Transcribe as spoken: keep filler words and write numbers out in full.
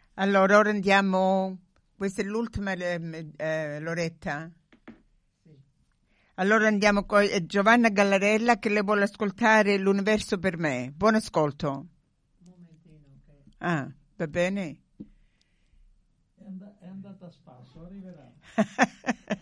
Allora, ora andiamo, questa è l'ultima, eh, eh, Loretta? Sì. Allora andiamo con eh, Giovanna Gallarella che le vuole ascoltare L'universo per me. Buon ascolto. Un momentino, ok. Ah, va bene? È, and- è andata a spasso, arriverà.